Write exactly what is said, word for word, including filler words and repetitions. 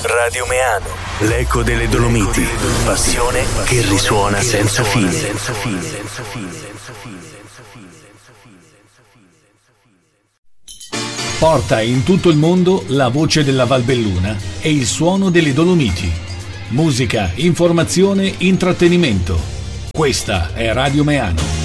Radio Meano, l'eco delle Dolomiti, passione che risuona senza fine. Porta in tutto il mondo la voce della Valbelluna e il suono delle Dolomiti. Musica, informazione, intrattenimento. Questa è Radio Meano.